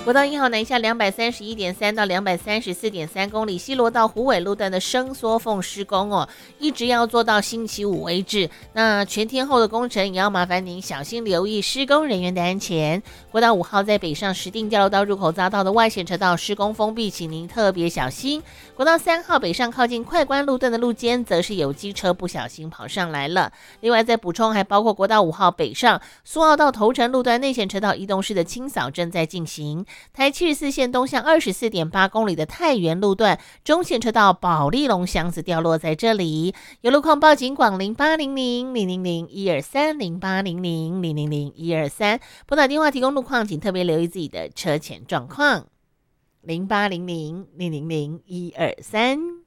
国道1号南下231.3到234.3公里，西螺到虎尾路段的生缩缝施工哦，一直要做到星期五为止。那全天候的工程也要麻烦您小心留意施工人员的安全。国道5号在北上石碇交流道入口匝道的外线车道施工封闭，请您特别小心。国道3号北上靠近快关路段的路肩，则是有机车不小心跑上来了。另外再补充，还包括国道5号北上苏澳到头城路段内线车道移动式的清扫正在进行。台74线东向24.8公里的太原路段中线车道保利龙箱子掉落在这里，有路况报警广0800-000-123 拨打电话提供路况，请特别留意自己的车前状况。0800-000-123